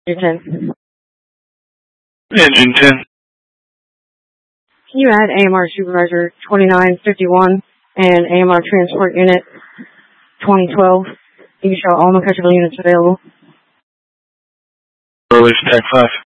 10. Engine 10. Can you add AMR Supervisor 2951 and AMR Transport Unit 2012? You can show all McCutcheon units available. Release Tech 5.